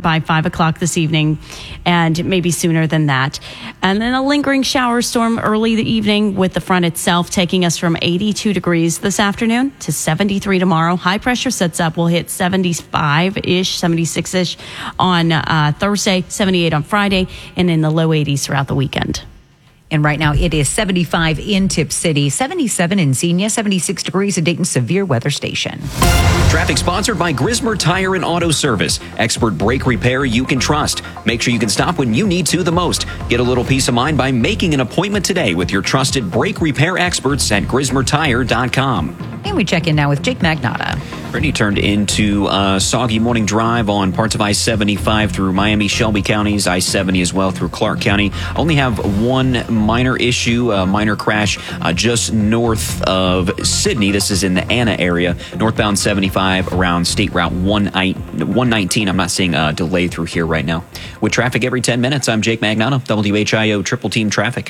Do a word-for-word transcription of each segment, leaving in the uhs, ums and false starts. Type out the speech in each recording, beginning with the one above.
by five o'clock this evening, and maybe sooner than that. And then a lingering shower storm early the evening, with the front itself taking us from eighty-two degrees this afternoon to seventy-three tomorrow. High pressure sets up. We'll hit seventy-five-ish, seventy-six-ish on uh, Thursday, seventy-eight on Friday, and in the low eighties throughout the weekend. And right now it is seventy-five in Tip City, seventy-seven in Xenia, seventy-six degrees at Dayton's severe weather station. Traffic sponsored by Grismer Tire and Auto Service. Expert brake repair you can trust. Make sure you can stop when you need to the most. Get a little peace of mind by making an appointment today with your trusted brake repair experts at grismer tire dot com. And we check in now with Jake Magnotta. Pretty turned into a soggy morning drive on parts of I seventy-five through Miami, Shelby counties, I seventy as well through Clark County. Only have one minor issue, a minor crash uh, just north of Sydney. This is in the Anna area. Northbound seventy-five around State Route one nineteen. I'm not seeing a delay through here right now. With traffic every ten minutes, I'm Jake Magnotta, W H I O Triple Team Traffic.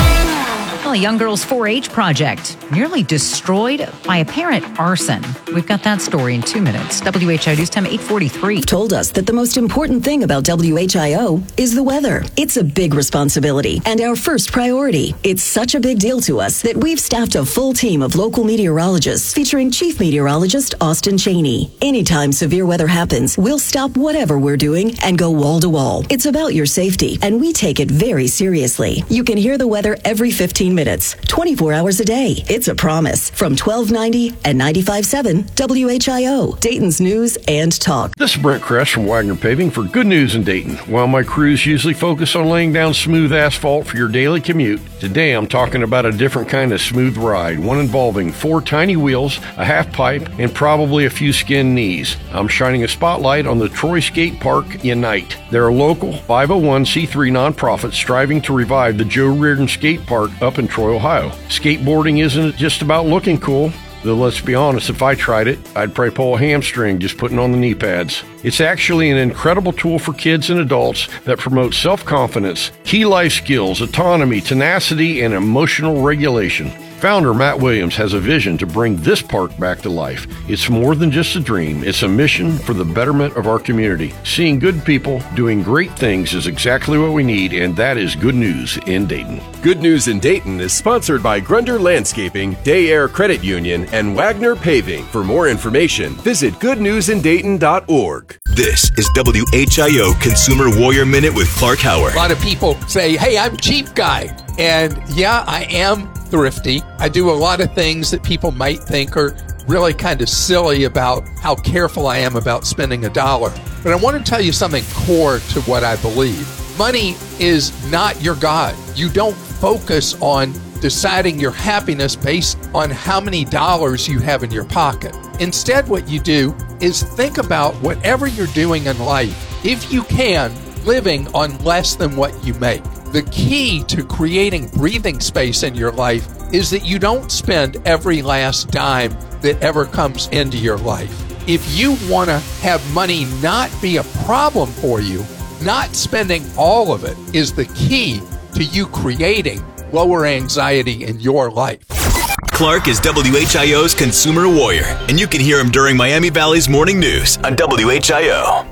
Well, a young girl's four H project nearly destroyed by apparent arson. We've got that story in two minutes. W H I O News Time eight forty-three. Told us that the most important thing about W H I O is the weather. It's a big responsibility and our first priority. It's such a big deal to us that we've staffed a full team of local meteorologists featuring Chief Meteorologist Austin Cheney. Anytime severe weather happens, we'll stop whatever we're doing and go wall to wall. It's about your safety, and we take it very seriously. You can hear the weather every fifteen minutes, twenty-four hours a day. It's a promise. From twelve ninety and ninety-five point seven W H I O, Dayton's News and Talk. This is Brent Kress from Wagner Paving for Good News in Dayton. While my crews usually focus on laying down smooth asphalt for your daily commute, today I'm talking about a different kind of smooth ride, one involving four tiny wheels, a half pipe, and probably a few skinned knees. I'm shining a spotlight on the Troy Skate Park Unite. They're a local five oh one c three nonprofit striving to revive the Joe Reardon Skate Park up in Troy, Ohio. Skateboarding isn't just about looking cool. Though let's be honest, if I tried it, I'd probably pull a hamstring just putting on the knee pads. It's actually an incredible tool for kids and adults that promotes self-confidence, key life skills, autonomy, tenacity, and emotional regulation. Founder Matt Williams has a vision to bring this park back to life. It's more than just a dream. It's a mission for the betterment of our community. Seeing good people doing great things is exactly what we need, and that is Good News in Dayton. Good News in Dayton is sponsored by Grunder Landscaping, Day Air Credit Union, and Wagner Paving. For more information, visit good news in dayton dot org. This is W H I O Consumer Warrior Minute with Clark Howard. A lot of people say, hey, I'm a cheap guy. And yeah, I am thrifty. I do a lot of things that people might think are really kind of silly about how careful I am about spending a dollar. But I want to tell you something core to what I believe. Money is not your God. You don't focus on deciding your happiness based on how many dollars you have in your pocket. Instead, what you do is think about whatever you're doing in life, if you can, living on less than what you make. The key to creating breathing space in your life is that you don't spend every last dime that ever comes into your life. If you want to have money not be a problem for you, not spending all of it is the key to you creating lower anxiety in your life. Clark is W H I O's Consumer Warrior, and you can hear him during Miami Valley's Morning News on W H I O.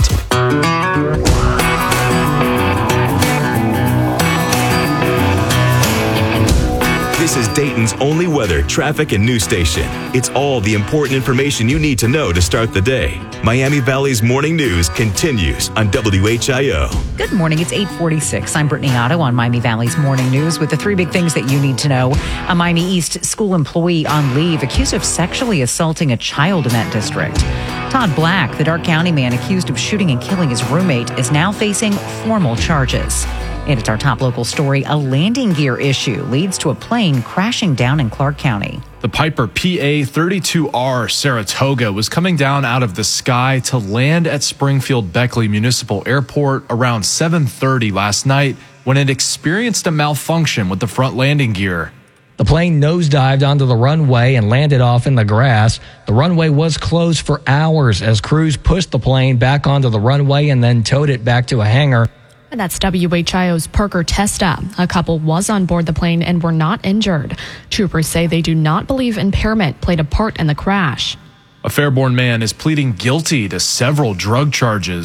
This is Dayton's only weather, traffic, and news station. It's all the important information you need to know to start the day. Miami Valley's Morning News continues on W H I O. Good morning. It's eight forty-six. I'm Brittany Otto on Miami Valley's Morning News with the three big things that you need to know. A Miami East school employee on leave accused of sexually assaulting a child in that district. Todd Black, the Dark County man accused of shooting and killing his roommate, is now facing formal charges. And it's our top local story. A landing gear issue leads to a plane crashing down in Clark County. The Piper P A thirty-two R Saratoga was coming down out of the sky to land at Springfield Beckley Municipal Airport around seven thirty last night when it experienced a malfunction with the front landing gear. The plane nosedived onto the runway and landed off in the grass. The runway was closed for hours as crews pushed the plane back onto the runway and then towed it back to a hangar. And that's W H I O's Parker Testa. A couple was on board the plane and were not injured. Troopers say they do not believe impairment played a part in the crash. A Fairborn man is pleading guilty to several drug charges.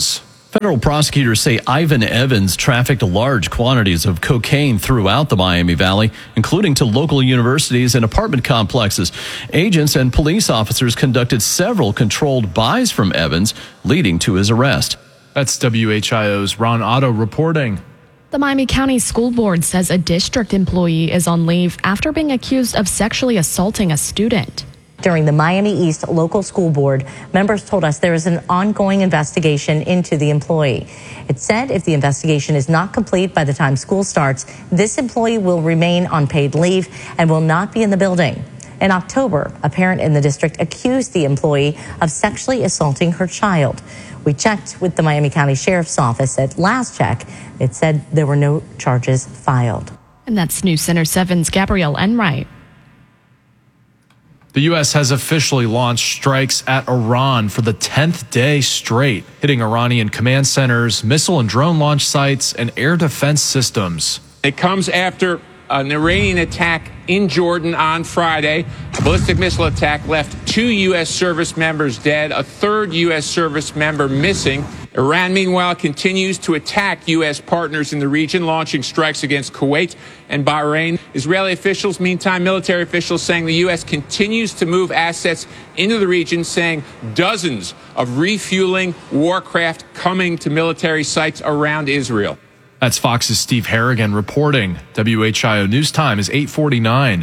Federal prosecutors say Ivan Evans trafficked large quantities of cocaine throughout the Miami Valley, including to local universities and apartment complexes. Agents and police officers conducted several controlled buys from Evans, leading to his arrest. That's W H I O's Ron Otto reporting. The Miami County School Board says a district employee is on leave after being accused of sexually assaulting a student. During the Miami East Local School Board, members told us there is an ongoing investigation into the employee. It said if the investigation is not complete by the time school starts, this employee will remain on paid leave and will not be in the building. In October, a parent in the district accused the employee of sexually assaulting her child. We checked with the Miami County Sheriff's Office. At last check, it said there were no charges filed. And that's News Center seven's Gabrielle Enright. The U S has officially launched strikes at Iran for the tenth day straight, hitting Iranian command centers, missile and drone launch sites, and air defense systems. It comes after an Iranian attack in Jordan on Friday. A ballistic missile attack left two U S service members dead, a third U S service member missing. Iran, meanwhile, continues to attack U S partners in the region, launching strikes against Kuwait and Bahrain. Israeli officials, meantime, military officials saying the U S continues to move assets into the region, saying dozens of refueling warcraft coming to military sites around Israel. That's Fox's Steve Harrigan reporting. W H I O News Time is eight forty-nine.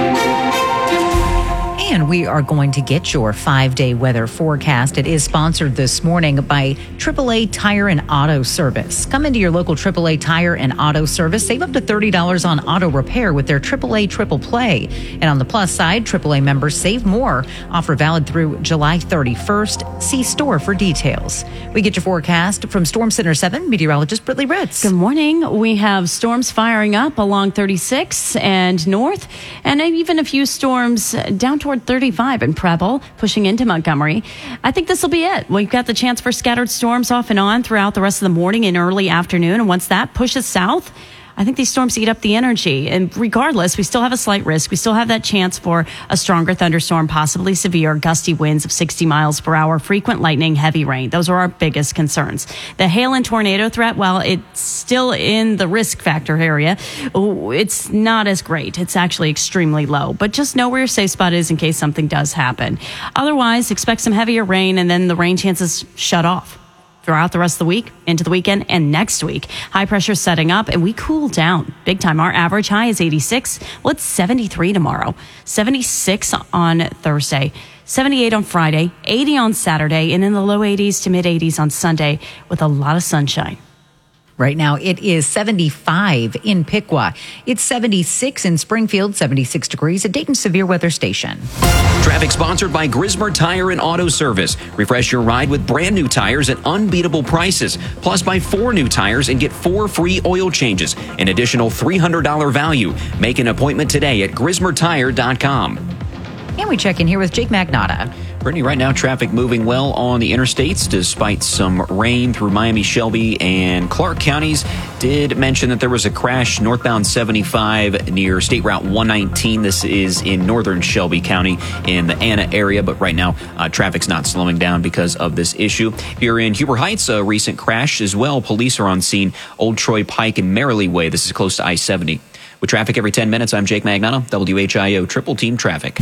And we are going to get your five-day weather forecast. It is sponsored this morning by triple A Tire and Auto Service. Come into your local triple A Tire and Auto Service. Save up to thirty dollars on auto repair with their triple A Triple Play. And on the plus side, triple A members save more. Offer valid through July thirty-first. See store for details. We get your forecast from Storm Center seven, meteorologist Brittany Ritz. Good morning. We have storms firing up along thirty-six and north, and even a few storms down toward thirty-five in Preble, pushing into Montgomery. I think this will be it. We've got the chance for scattered storms off and on throughout the rest of the morning and early afternoon. And once that pushes south, I think these storms eat up the energy. And regardless, we still have a slight risk. We still have that chance for a stronger thunderstorm, possibly severe gusty winds of sixty miles per hour, frequent lightning, heavy rain. Those are our biggest concerns. The hail and tornado threat, while it's still in the risk factor area, it's not as great. It's actually extremely low. But just know where your safe spot is in case something does happen. Otherwise, expect some heavier rain, and then the rain chances shut off throughout the rest of the week, into the weekend, and next week. High pressure setting up, and we cool down big time. Our average high is eighty-six. Well, it's seventy-three tomorrow, seventy-six on Thursday, seventy-eight on Friday, eighty on Saturday, and in the low eighties to mid eighties on Sunday with a lot of sunshine. Right now, it is seventy-five in Piqua. It's seventy-six in Springfield, seventy-six degrees at Dayton Severe Weather Station. Traffic sponsored by Grismer Tire and Auto Service. Refresh your ride with brand new tires at unbeatable prices. Plus, buy four new tires and get four free oil changes. An additional three hundred dollars value. Make an appointment today at grismer tire dot com. And we check in here with Jake Magnotta. Brittany, right now, traffic moving well on the interstates despite some rain through Miami, Shelby, and Clark counties. Did mention that there was a crash northbound seventy-five near State Route one nineteen. This is in northern Shelby County in the Anna area, but right now, uh, traffic's not slowing down because of this issue. Here in Huber Heights, a recent crash as well. Police are on scene, Old Troy Pike and Merrily Way. This is close to I seventy. With traffic every ten minutes, I'm Jake Magnotta, W H I O Triple Team Traffic.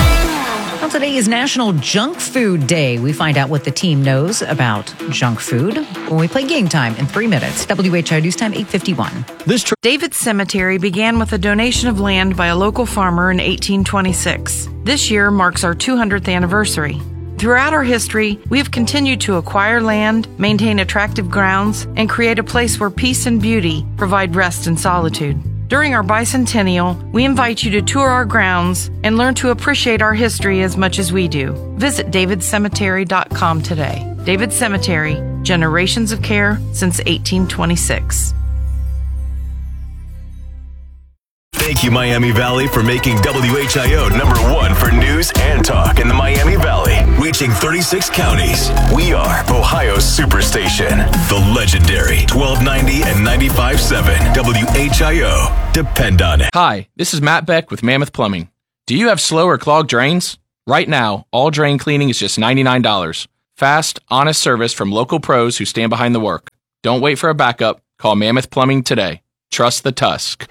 Well, today is National Junk Food Day. We find out what the team knows about junk food when we play Game Time in three minutes. W H I O News Time, eight fifty-one. This tr- David's Cemetery began with a donation of land by a local farmer in eighteen twenty-six. This year marks our two hundredth anniversary. Throughout our history, we have continued to acquire land, maintain attractive grounds, and create a place where peace and beauty provide rest and solitude. During our bicentennial, we invite you to tour our grounds and learn to appreciate our history as much as we do. Visit david cemetery dot com today. David Cemetery, generations of care since eighteen twenty-six. Thank you, Miami Valley, for making W H I O number one for news and talk in the Miami Valley. Reaching thirty-six counties. We are Ohio's Superstation. The legendary twelve ninety and ninety-five point seven W H I O. Depend on it. Hi, this is Matt Beck with Mammoth Plumbing. Do you have slow or clogged drains? Right now, all drain cleaning is just ninety-nine dollars. Fast, honest service from local pros who stand behind the work. Don't wait for a backup. Call Mammoth Plumbing today. Trust the Tusk.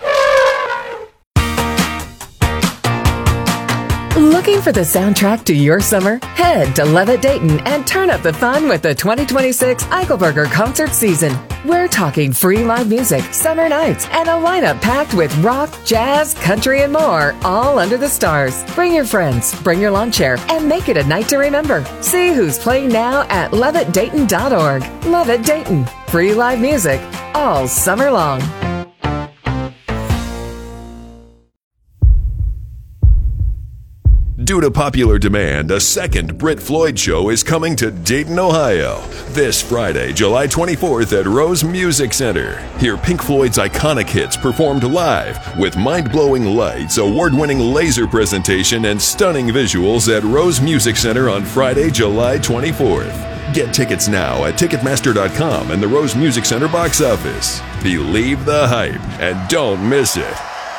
Looking for the soundtrack to your summer? Head to Levitt Dayton and turn up the fun with the twenty twenty-six Eichelberger concert season. We're talking free live music, summer nights, and a lineup packed with rock, jazz, country, and more, all under the stars. Bring your friends, bring your lawn chair, and make it a night to remember. See who's playing now at levitt dayton dot org. Levitt Dayton. Free live music all summer long. Due to popular demand, a second Brit Floyd show is coming to Dayton, Ohio, this Friday, July twenty-fourth at Rose Music Center. Hear Pink Floyd's iconic hits performed live with mind-blowing lights, award-winning laser presentation, and stunning visuals at Rose Music Center on Friday, July twenty-fourth. Get tickets now at Ticketmaster dot com and the Rose Music Center box office. Believe the hype and don't miss it.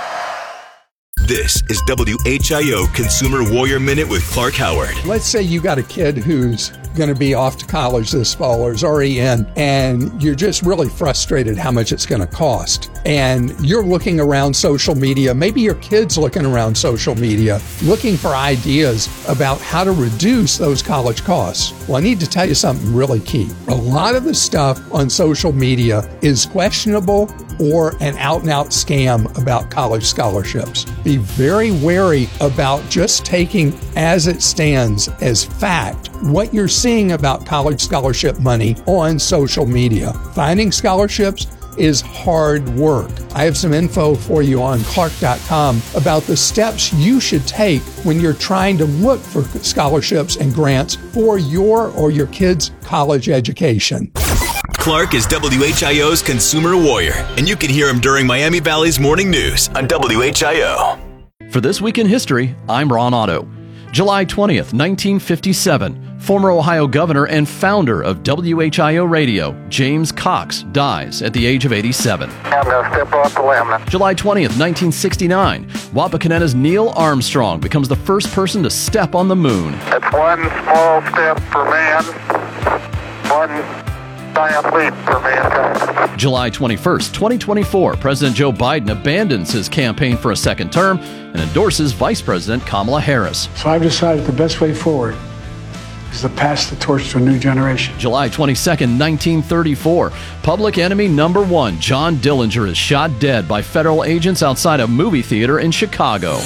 This is W H I O Consumer Warrior Minute with Clark Howard. Let's say you got a kid who's going to be off to college this fall or is already in, and you're just really frustrated how much it's going to cost. And you're looking around social media, maybe your kid's looking around social media, looking for ideas about how to reduce those college costs. Well, I need to tell you something really key. A lot of the stuff on social media is questionable or an out-and-out scam about college scholarships. Be very wary about just taking as it stands as fact what you're seeing about college scholarship money on social media. Finding scholarships is hard work. I have some info for you on clark dot com about the steps you should take when you're trying to look for scholarships and grants for your or your kids' college education. Clark is W H I O's Consumer Warrior, and you can hear him during Miami Valley's Morning News on W H I O. For This Week in History, I'm Ron Otto. July twentieth, nineteen fifty-seven, former Ohio governor and founder of W H I O Radio, James Cox, dies at the age of eighty-seven. I'm going to step off the limb. July twentieth, nineteen sixty-nine, Wapakoneta's Neil Armstrong becomes the first person to step on the moon. It's one small step for man, one giant leap for mankind. July twenty-first, twenty twenty-four, President Joe Biden abandons his campaign for a second term and endorses Vice President Kamala Harris. So I've decided the best way forward is to pass the torch to a new generation. July twenty-second, nineteen thirty-four, Public Enemy number one, John Dillinger, is shot dead by federal agents outside a movie theater in Chicago.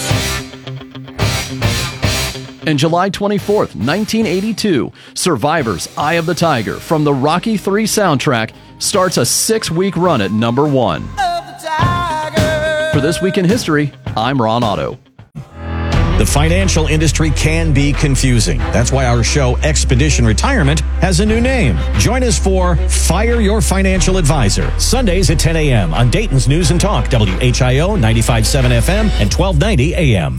And July twenty-fourth, nineteen eighty-two, Survivor's Eye of the Tiger from the Rocky three soundtrack starts a six-week run at number one. For This Week in History, I'm Ron Otto. The financial industry can be confusing. That's why our show, Expedition Retirement, has a new name. Join us for Fire Your Financial Advisor, Sundays at ten a.m. on Dayton's News and Talk, W H I O ninety-five point seven F M and twelve ninety A M.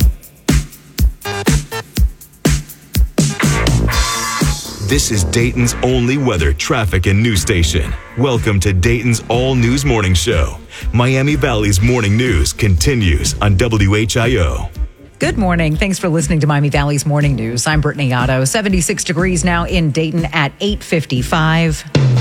This is Dayton's only weather, traffic, and news station. Welcome to Dayton's All News Morning Show. Miami Valley's Morning News continues on W H I O. Good morning. Thanks for listening to Miami Valley's Morning News. I'm Brittany Otto. seventy-six degrees now in Dayton at eight fifty-five.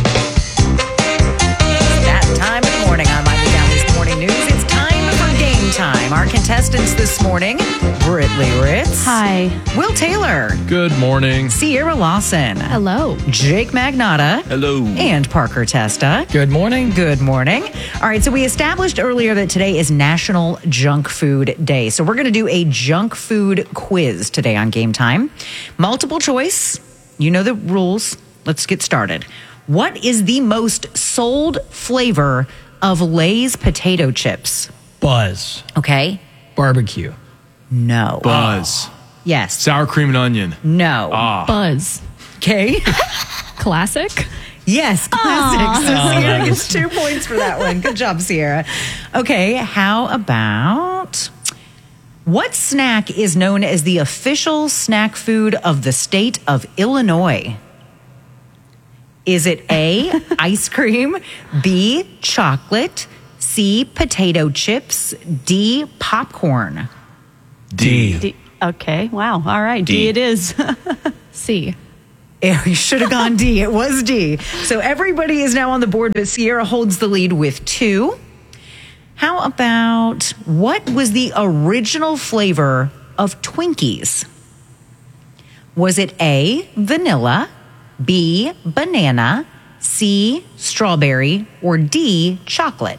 That time of the morning on Miami Valley's Morning News. It's time for game time. Our contestants this morning, Brittany Ritz. Hi. Will Taylor. Good morning. Sierra Lawson. Hello. Jake Magnata. Hello. And Parker Testa. Good morning. Good morning. All right, so we established earlier that today is National Junk Food Day. So we're going to do a junk food quiz today on Game Time. Multiple choice. You know the rules. Let's get started. What is the most sold flavor of Lay's potato chips? Buzz. Okay. Barbecue. No. Buzz. Yes. Sour cream and onion. No. Ah. Buzz. Okay. Classic? Yes, classic. Aw. So Oh, Sierra nice. gets two points for that one. Good job, Sierra. Okay, how about what snack is known as the official snack food of the state of Illinois? Is it A, ice cream, B, chocolate, C, potato chips, D, popcorn? D. D. Okay. Wow. All right. D, D. it is. C. You should have gone D. It was D. So everybody is now on the board, but Sierra holds the lead with two. How about what was the original flavor of Twinkies? Was it A, vanilla, B, banana, C, strawberry, or D, chocolate?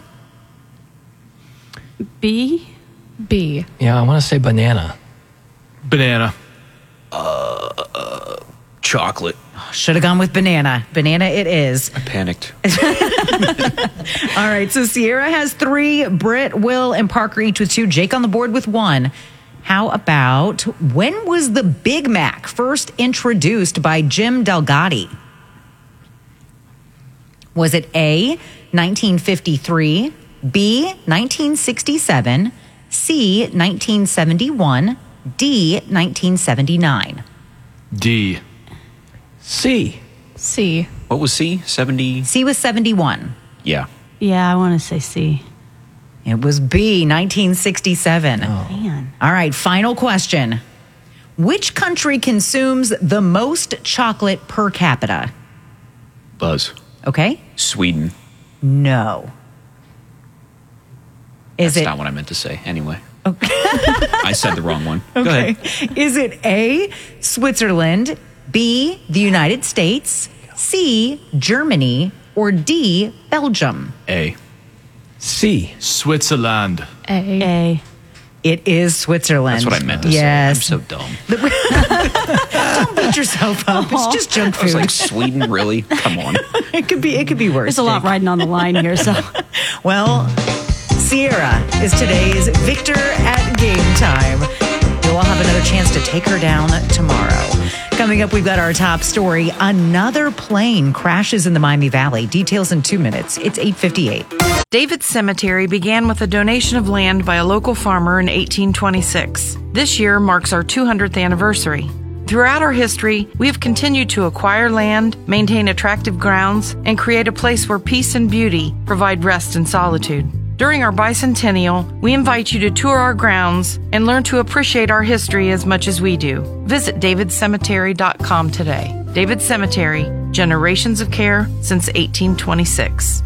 B? B. Yeah, I want to say banana. Banana. Uh, uh, chocolate. Should have gone with banana. Banana it is. I panicked. All right, so Sierra has three, Britt, Will, and Parker each with two. Jake on the board with one. How about when was the Big Mac first introduced by Jim Delgatti? Was it A, nineteen fifty-three, B, nineteen sixty-seven, C, nineteen seventy-one, D, nineteen seventy-nine? D. C. C. What was C? seventy? C was seventy-one. Yeah. Yeah, I want to say C. It was B, nineteen sixty-seven. Oh. Man. All right, final question. Which country consumes the most chocolate per capita? Buzz. Okay. Sweden. No. Is That's it not what I meant to say. Anyway. Okay. I said the wrong one. Go okay? ahead. Is it A, Switzerland, B, the United States, C, Germany, or D, Belgium? A. C. Switzerland. A. A. It is Switzerland. That's what I meant to yes. say. I'm so dumb. Don't beat yourself up. It's just junk I was food. like, Sweden, really? Come on. It could be. It could be worse. There's a lot Jake. riding on the line here, so. Well, Sierra is today's victor at game time. You'll all have another chance to take her down tomorrow. Coming up, we've got our top story. Another plane crashes in the Miami Valley. Details in two minutes. It's eight fifty-eight. David's Cemetery began with a donation of land by a local farmer in eighteen twenty-six. This year marks our two hundredth anniversary. Throughout our history, we have continued to acquire land, maintain attractive grounds, and create a place where peace and beauty provide rest and solitude. During our bicentennial, we invite you to tour our grounds and learn to appreciate our history as much as we do. Visit david cemetery dot com today. David Cemetery, generations of care since eighteen twenty-six.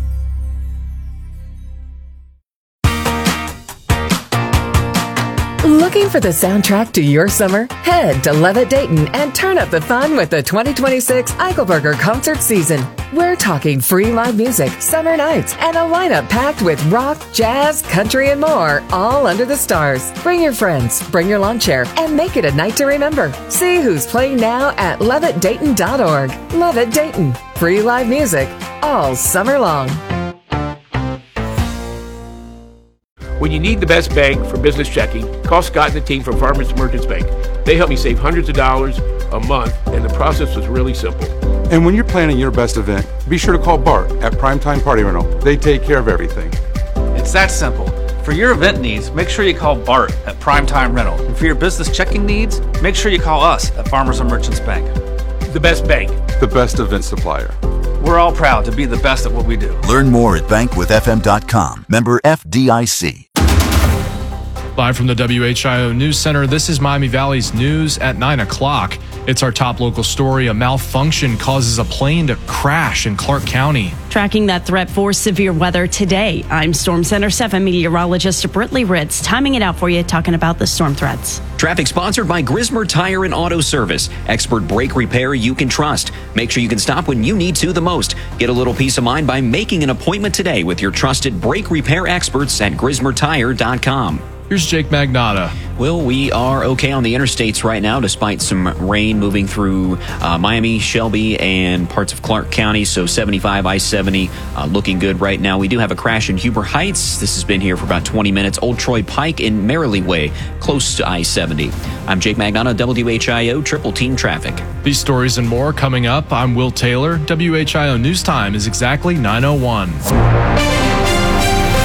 Looking for the soundtrack to your summer? Head to Levitt Dayton and turn up the fun with the twenty twenty-six Eichelberger concert season. We're talking free live music, summer nights, and a lineup packed with rock, jazz, country, and more, all under the stars. Bring your friends, bring your lawn chair, and make it a night to remember. See who's playing now at levitt dayton dot org. Levitt Dayton. Free live music all summer long. When you need the best bank for business checking, call Scott and the team from Farmers Merchants Bank. They helped me save hundreds of dollars a month, and the process was really simple. And when you're planning your best event, be sure to call Bart at Primetime Party Rental. They take care of everything. It's that simple. For your event needs, make sure you call Bart at Primetime Rental. And for your business checking needs, make sure you call us at Farmers and Merchants Bank. The best bank. The best event supplier. We're all proud to be the best at what we do. Learn more at bank with f m dot com. Member F D I C. Live from the W H I O News Center, this is Miami Valley's news at nine o'clock. It's our top local story. A malfunction causes a plane to crash in Clark County. Tracking that threat for severe weather today, I'm Storm Center seven meteorologist Britley Ritz, timing it out for you, talking about the storm threats. Traffic sponsored by Grismer Tire and Auto Service. Expert brake repair you can trust. Make sure you can stop when you need to the most. Get a little peace of mind by making an appointment today with your trusted brake repair experts at grismer tire dot com. Here's Jake Magnotta. Well, we are okay on the interstates right now, despite some rain moving through uh, Miami, Shelby, and parts of Clark County. So seventy-five, I seventy, uh, looking good right now. We do have a crash in Huber Heights. This has been here for about twenty minutes. Old Troy Pike in Merrily Way, close to I seventy. I'm Jake Magnotta, W H I O Triple Team Traffic. These stories and more coming up. I'm Will Taylor. W H I O News Time is exactly nine oh one.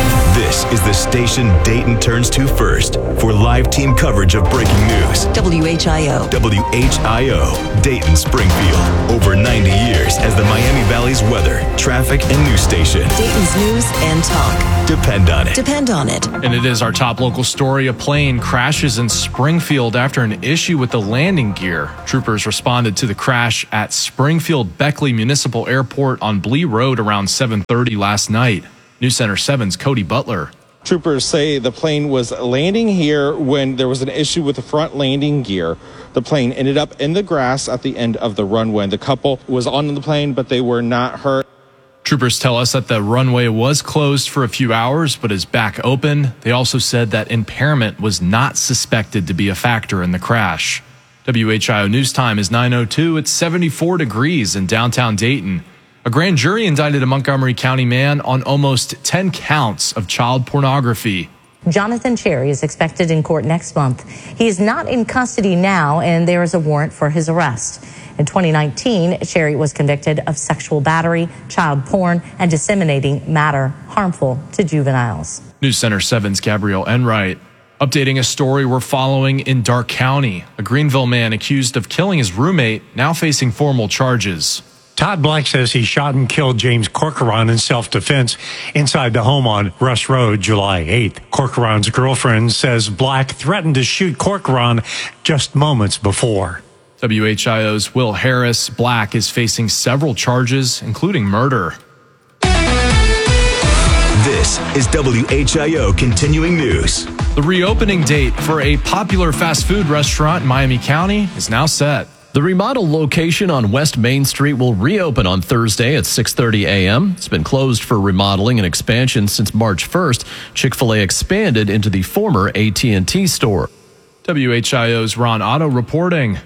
This is the station Dayton turns to first for live team coverage of breaking news. W H I O. W H I O, Dayton Springfield. Over ninety years as the Miami Valley's weather, traffic, and news station. Dayton's news and talk. Depend on it. Depend on it. And it is our top local story. A plane crashes in Springfield after an issue with the landing gear. Troopers responded to the crash at Springfield Beckley Municipal Airport on Blee Road around seven thirty last night. News Center seven's Cody Butler. Troopers say the plane was landing here when there was an issue with the front landing gear. The plane ended up in the grass at the end of the runway. The couple was on the plane, but they were not hurt. Troopers tell us that the runway was closed for a few hours, but is back open. They also said that impairment was not suspected to be a factor in the crash. W H I O News Time is nine oh two. It's seventy-four degrees in downtown Dayton. A grand jury indicted a Montgomery County man on almost ten counts of child pornography. Jonathan Cherry is expected in court next month. He is not in custody now, and there is a warrant for his arrest. In twenty nineteen, Cherry was convicted of sexual battery, child porn, and disseminating matter harmful to juveniles. News Center seven's Gabrielle Enright. Updating a story we're following in Darke County. A Greenville man accused of killing his roommate now facing formal charges. Todd Black says he shot and killed James Corcoran in self-defense inside the home on Rush Road July eighth. Corcoran's girlfriend says Black threatened to shoot Corcoran just moments before. W H I O's Will Harris. Black is facing several charges, including murder. This is W H I O Continuing News. The reopening date for a popular fast food restaurant in Miami County is now set. The remodeled location on West Main Street will reopen on Thursday at six thirty a.m. It's been closed for remodeling and expansion since March first. Chick-fil-A expanded into the former A T and T store. W H I O's Ron Otto reporting.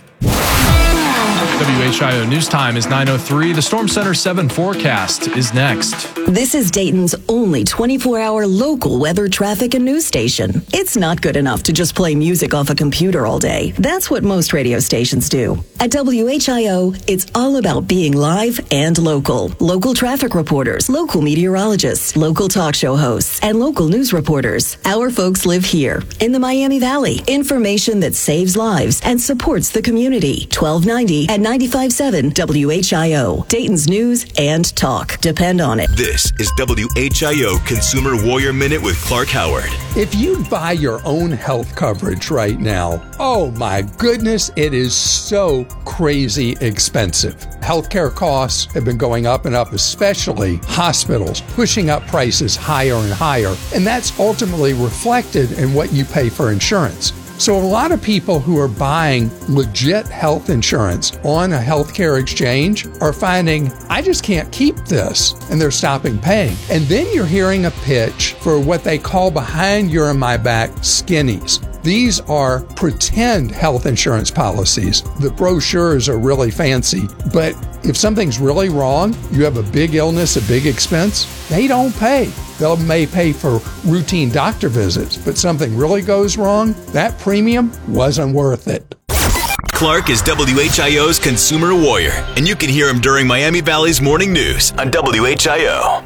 W H I O News Time is nine oh three. The Storm Center seven forecast is next. This is Dayton's only twenty-four hour local weather, traffic, and news station. It's not good enough to just play music off a computer all day. That's what most radio stations do. At W H I O, it's all about being live and local. Local traffic reporters, local meteorologists, local talk show hosts, and local news reporters. Our folks live here in the Miami Valley. Information that saves lives and supports the community. twelve ninety at ninety-five point seven W H I O. Dayton's news and talk. Depend on it. This is W H I O Consumer Warrior Minute with Clark Howard. If you buy your own health coverage right now, oh my goodness, it is so crazy expensive. Healthcare costs have been going up and up, especially hospitals, pushing up prices higher and higher. And that's ultimately reflected in what you pay for insurance. So a lot of people who are buying legit health insurance on a healthcare exchange are finding, I just can't keep this, and they're stopping paying. And then you're hearing a pitch for what they call behind your and my back skinnies. These are pretend health insurance policies. The brochures are really fancy, but if something's really wrong, you have a big illness, a big expense, they don't pay. They may pay for routine doctor visits, but something really goes wrong, that premium wasn't worth it. Clark is W H I O's Consumer Warrior, and you can hear him during Miami Valley's Morning News on W H I O.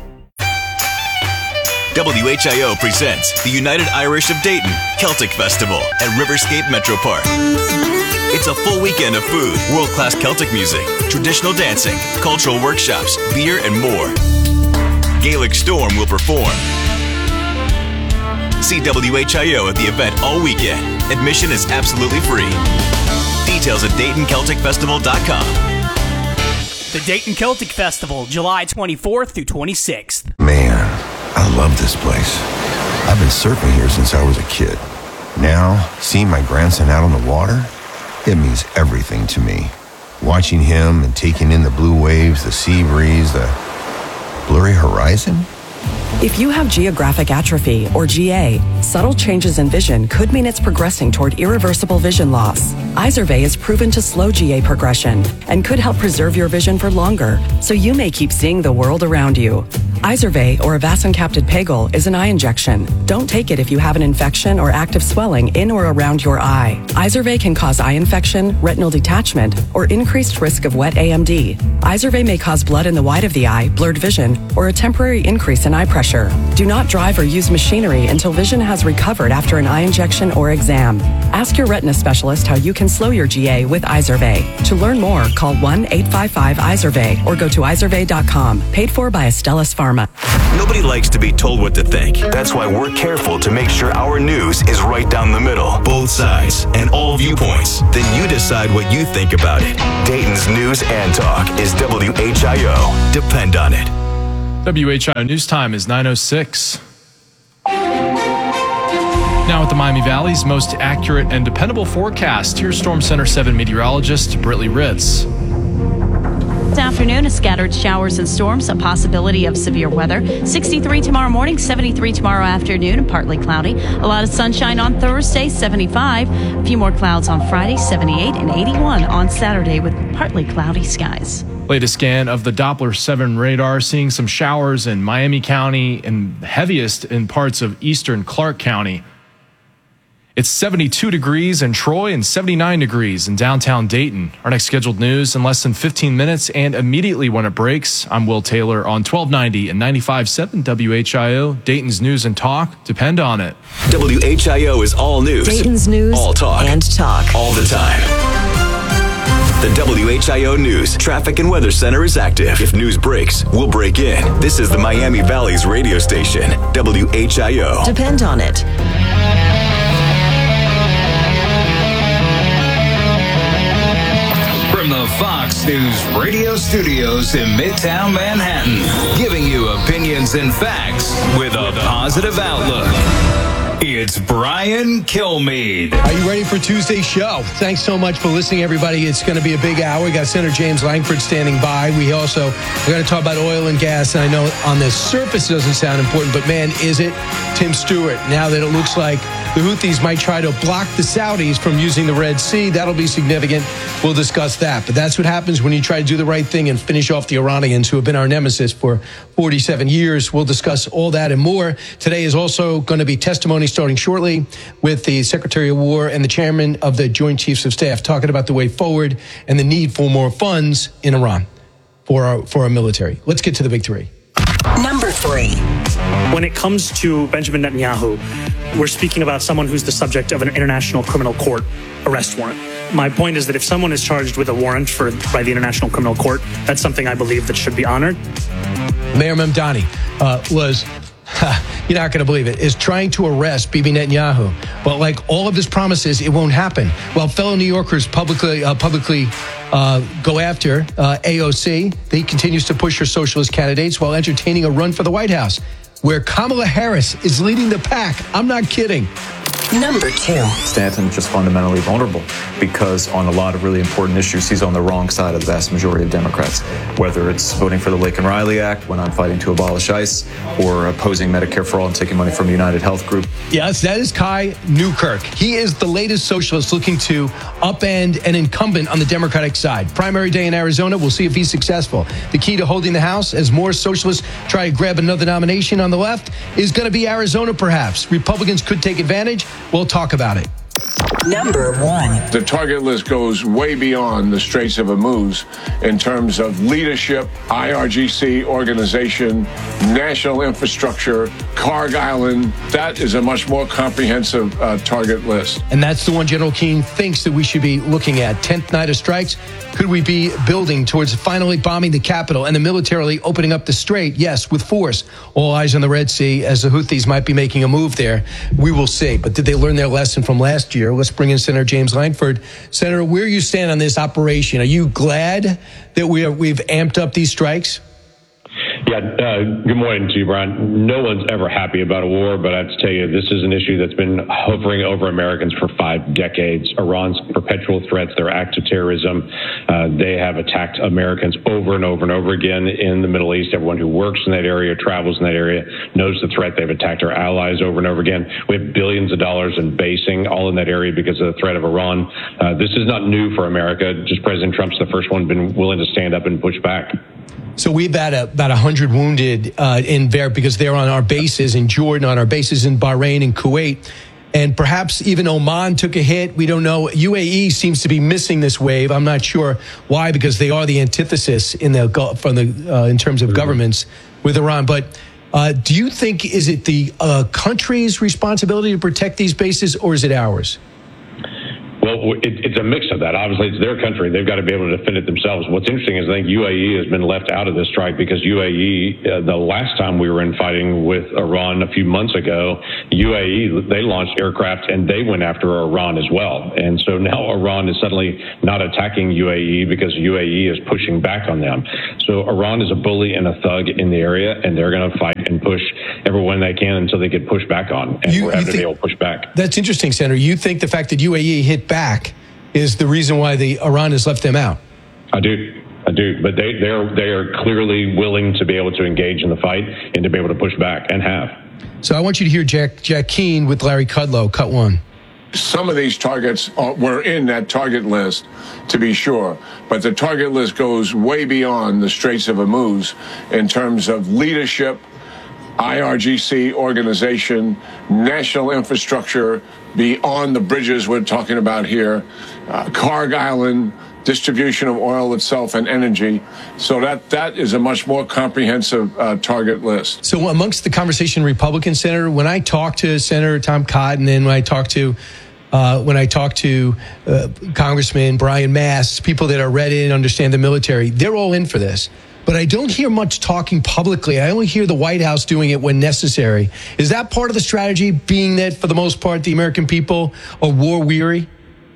W H I O presents the United Irish of Dayton Celtic Festival at Riverscape Metro Park. It's a full weekend of food, world-class Celtic music, traditional dancing, cultural workshops, beer, and more. Gaelic Storm will perform. See W H I O at the event all weekend. Admission is absolutely free. Details at Dayton Celtic Festival dot com. The Dayton Celtic Festival, July twenty-fourth through twenty-sixth. Man, I love this place. I've been surfing here since I was a kid. Now, seeing my grandson out on the water, it means everything to me. Watching him and taking in the blue waves, the sea breeze, the blurry horizon. If you have geographic atrophy, or G A, subtle changes in vision could mean it's progressing toward irreversible vision loss. Izervay is proven to slow G A progression and could help preserve your vision for longer, so you may keep seeing the world around you. Izervay, or avacincaptad pegol, is an eye injection. Don't take it if you have an infection or active swelling in or around your eye. Izervay can cause eye infection, retinal detachment, or increased risk of wet A M D. Izervay may cause blood in the white of the eye, blurred vision, or a temporary increase in eye pressure. Do not drive or use machinery until vision has recovered after an eye injection or exam. Ask your retina specialist how you can slow your G A with Izervay. To learn more, call one eight five five Izervay or go to izervay dot com. Paid for by Astellas Pharma. Nobody likes to be told what to think. That's why we're careful to make sure our news is right down the middle. Both sides and all viewpoints. Then you decide what you think about it. Dayton's News and Talk is W H I O. Depend on it. W H I O News Time is nine oh six. Now with the Miami Valley's most accurate and dependable forecast, here's Storm Center seven meteorologist Britley Ritz. This afternoon, a scattered showers and storms, a possibility of severe weather. sixty-three tomorrow morning, seventy-three tomorrow afternoon, and partly cloudy. A lot of sunshine on Thursday, seventy-five. A few more clouds on Friday, seventy-eight, and eighty-one on Saturday with partly cloudy skies. Latest scan of the Doppler seven radar, seeing some showers in Miami County and heaviest in parts of eastern Clark County. It's seventy-two degrees in Troy and seventy-nine degrees in downtown Dayton. Our next scheduled news in less than fifteen minutes and immediately when it breaks. I'm Will Taylor on twelve ninety and ninety-five point seven W H I O, Dayton's News and Talk. Depend on it. W H I O is all news. Dayton's News all talk. and talk. All the time. The W H I O News Traffic and Weather Center is active. If news breaks, we'll break in. This is the Miami Valley's radio station, W H I O. Depend on it. From the Fox News radio studios in Midtown Manhattan, giving you opinions and facts with a positive outlook. It's Brian Kilmeade. Are you ready for Tuesday's show? Thanks so much for listening, everybody. It's going to be a big hour. We got Senator James Lankford standing by. We also are going to talk about oil and gas. And I know on the surface it doesn't sound important, but man, is it? Tim Stewart, now that it looks like the Houthis might try to block the Saudis from using the Red Sea, that'll be significant. We'll discuss that. But that's what happens when you try to do the right thing and finish off the Iranians, who have been our nemesis for forty-seven years. We'll discuss all that and more. Today is also going to be testimony starting shortly with the Secretary of War and the Chairman of the Joint Chiefs of Staff talking about the way forward and the need for more funds in Iran for our, for our military. Let's get to the big three. Number three. When it comes to Benjamin Netanyahu, we're speaking about someone who's the subject of an international criminal court arrest warrant. My point is that if someone is charged with a warrant for by the International Criminal Court, that's something I believe that should be honored. Mayor Mamdani uh, was, you're not going to believe it, is trying to arrest Bibi Netanyahu. But like all of his promises, it won't happen. While fellow New Yorkers publicly uh, publicly uh, go after uh, A O C, he continues to push for socialist candidates while entertaining a run for the White House, where Kamala Harris is leading the pack. I'm not kidding. Number two. Stanton just fundamentally vulnerable because on a lot of really important issues, he's on the wrong side of the vast majority of Democrats, whether it's voting for the Laken Riley Act when I'm fighting to abolish ICE or opposing Medicare for all and taking money from United Health Group. Yes, that is Kai Newkirk. He is the latest socialist looking to upend an incumbent on the Democratic side. Primary day in Arizona, we'll see if he's successful. The key to holding the House as more socialists try to grab another nomination on the left is going to be Arizona, perhaps. Republicans could take advantage. We'll talk about it. Number one. The target list goes way beyond the Straits of Hormuz in terms of leadership, I R G C organization, national infrastructure, Karg Island. That is a much more comprehensive uh, target list. And that's the one General Keane thinks that we should be looking at. tenth night of strikes. Could we be building towards finally bombing the capital and then militarily opening up the strait? Yes, with force. All eyes on the Red Sea as the Houthis might be making a move there. We will see. But did they learn their lesson from last year? Let's bring in Senator James Lankford. Senator, where you stand on this operation? Are you glad that we are, we've amped up these strikes? Yeah, uh, good morning to you, Brian. No one's ever happy about a war, but I have to tell you, this is an issue that's been hovering over Americans for five decades. Iran's perpetual threats, their acts of terrorism, uh, they have attacked Americans over and over and over again in the Middle East. Everyone who works in that area, travels in that area, knows the threat. They've attacked our allies over and over again. We have billions of dollars in basing all in that area because of the threat of Iran. Uh, this is not new for America. Just President Trump's the first one been willing to stand up and push back. So we've had a, about one hundred wounded uh, in there because they're on our bases in Jordan, on our bases in Bahrain and Kuwait. And perhaps even Oman took a hit. We don't know. U A E seems to be missing this wave. I'm not sure why, because they are the antithesis in the from the uh, in terms of governments with Iran. But uh, do you think, is it the uh, country's responsibility to protect these bases, or is it ours? Well, it, it's a mix of that. Obviously, it's their country. They've got to be able to defend it themselves. What's interesting is I think U A E has been left out of this strike because U A E, uh, the last time we were in fighting with Iran a few months ago, U A E, they launched aircraft and they went after Iran as well. And so now Iran is suddenly not attacking U A E because U A E is pushing back on them. So Iran is a bully and a thug in the area, and they're going to fight and push everyone they can until they get pushed back on. And You- we're having you to be think- able to push back. That's interesting, Senator. You think the fact that U A E hit back is the reason why the Iran has left them out? I do. I do. But they, they're, they are clearly willing to be able to engage in the fight and to be able to push back, and have. So I want you to hear Jack, Jack Keane with Larry Kudlow, cut one. Some of these targets are, were in that target list, to be sure, but the target list goes way beyond the Straits of Hormuz in terms of leadership, I R G C organization, national infrastructure beyond the bridges we're talking about here, uh, Karg Island, distribution of oil itself and energy. So that that is a much more comprehensive uh, target list. So amongst the conversation, Republican Senator, when I talk to Senator Tom Cotton and when I talk to uh, when I talk to uh, Congressman Brian Mast, people that are read in, understand the military, they're all in for this. But I don't hear much talking publicly. I only hear the White House doing it when necessary. Is that part of the strategy, being that for the most part the American people are war weary?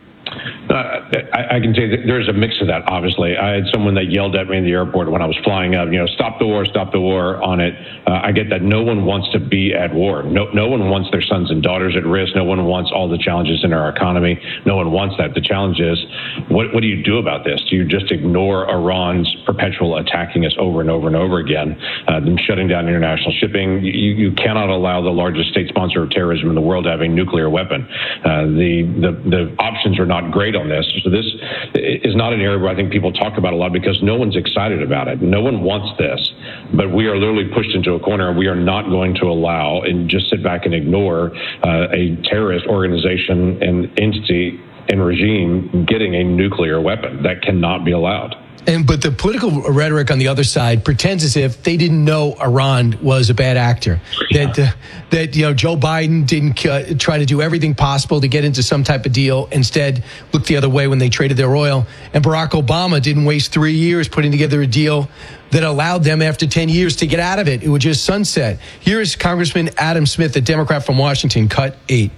Uh, I, I can tell you that there's a mix of that, obviously. I had someone that yelled at me in the airport when I was flying up, you know, stop the war, stop the war on it. Uh, I get that no one wants to be at war. No, no one wants their sons and daughters at risk. No one wants all the challenges in our economy. No one wants that. The challenge is, what, what do you do about this? Do you just ignore Iran's perpetual attacking us over and over and over again, uh, them shutting down international shipping? You, you cannot allow the largest state sponsor of terrorism in the world to have a nuclear weapon. Uh, the, the, the options are not great on this. So this is not an area where I think people talk about a lot because no one's excited about it. No one wants this, but we are literally pushed into a corner, and we are not going to allow and just sit back and ignore uh, a terrorist organization and entity and regime getting a nuclear weapon. That cannot be allowed. And but the political rhetoric on the other side pretends as if they didn't know Iran was a bad actor. That uh, that you know Joe Biden didn't uh, try to do everything possible to get into some type of deal. Instead, looked the other way when they traded their oil. And Barack Obama didn't waste three years putting together a deal that allowed them after ten years to get out of it. It would just sunset. Here is Congressman Adam Smith, a Democrat from Washington, cut eight.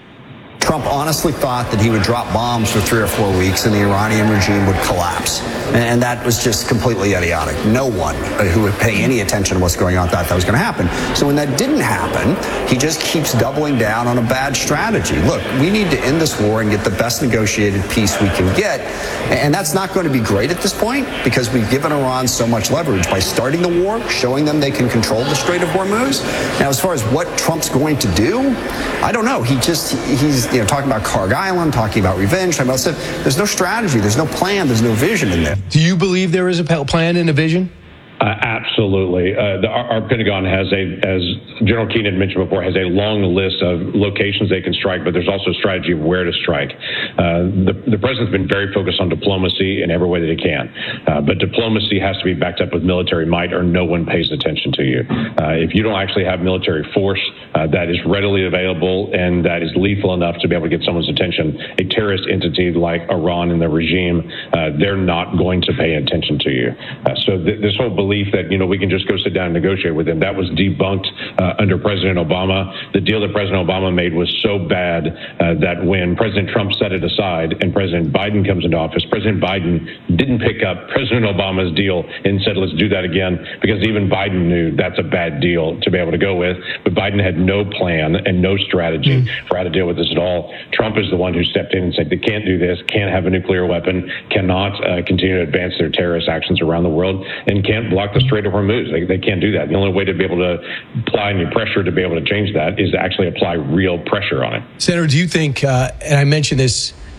Trump honestly thought that he would drop bombs for three or four weeks and the Iranian regime would collapse. And that was just completely idiotic. No one who would pay any attention to what's going on thought that was going to happen. So when that didn't happen, he just keeps doubling down on a bad strategy. Look, we need to end this war and get the best negotiated peace we can get. And that's not going to be great at this point because we've given Iran so much leverage by starting the war, showing them they can control the Strait of Hormuz. Now, as far as what Trump's going to do, I don't know. He just, he's, you know, talking about Karg Island, talking about revenge, talking about stuff. There's no strategy, there's no plan, there's no vision in there. Do you believe there is a plan and a vision? Uh, absolutely. Uh, the, our, our Pentagon has a, as General Keane had mentioned before, has a long list of locations they can strike, but there's also a strategy of where to strike. Uh, the, the president's been very focused on diplomacy in every way that he can, uh, but diplomacy has to be backed up with military might or no one pays attention to you. Uh, if you don't actually have military force uh, that is readily available and that is lethal enough to be able to get someone's attention, a terrorist entity like Iran and the regime, uh, they're not going to pay attention to you. Uh, so th- this whole belief that, you know, we can just go sit down and negotiate with them, that was debunked uh, under President Obama. The deal that President Obama made was so bad uh, that when President Trump set it aside and President Biden comes into office, President Biden didn't pick up President Obama's deal and said, let's do that again, because even Biden knew that's a bad deal to be able to go with. But Biden had no plan and no strategy mm. for how to deal with this at all. Trump is the one who stepped in and said they can't do this, can't have a nuclear weapon, cannot uh, continue to advance their terrorist actions around the world, and can't block the Strait of Hormuz. They, they can't do that. The only way to be able to apply any pressure to be able to change that is to actually apply real pressure on it. Senator, do you think, uh, and I mentioned this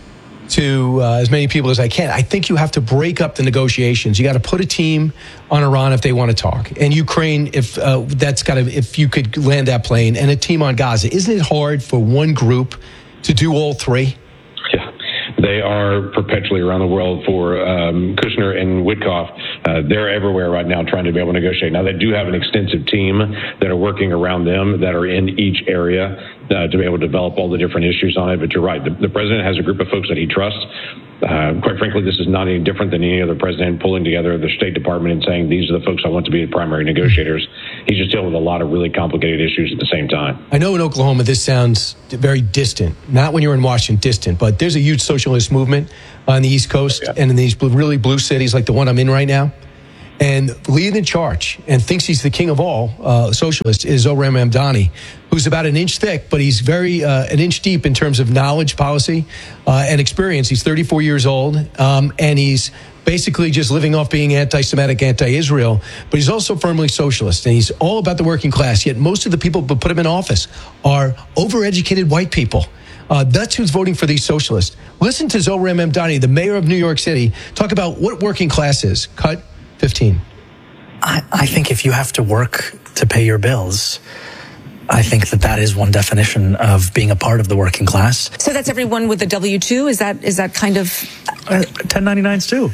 to uh, as many people as I can. I think you have to break up the negotiations. You got to put a team on Iran if they want to talk, and Ukraine if uh, that's got to if you could land that plane, and a team on Gaza. Isn't it hard for one group to do all three? They are perpetually around the world for um, Kushner and Witkoff. Uh, they're everywhere right now trying to be able to negotiate. Now, they do have an extensive team that are working around them that are in each area uh, to be able to develop all the different issues on it. But you're right. The, the president has a group of folks that he trusts. Uh, quite frankly, this is not any different than any other president pulling together the State Department and saying, these are the folks I want to be the primary negotiators. He's just dealing with a lot of really complicated issues at the same time. I know in Oklahoma this sounds very distant, not when you're in Washington, distant, but there's a huge socialist movement on the East Coast yeah. and in these blue, really blue cities like the one I'm in right now. And leading the charge and thinks he's the king of all uh, socialists is Zohran Mamdani, who's about an inch thick, but he's very uh, an inch deep in terms of knowledge, policy, uh, and experience. He's thirty-four years old, um, and he's basically just living off being anti-Semitic, anti-Israel, but he's also firmly socialist, and he's all about the working class, yet most of the people who put him in office are overeducated white people. Uh, that's who's voting for these socialists. Listen to Zohran Mamdani, the mayor of New York City, talk about what working class is. Cut fifteen. I, I think if you have to work to pay your bills, I think that that is one definition of being a part of the working class. So that's everyone with a W two? Is that is that kind of... Uh, ten ninety-nines too.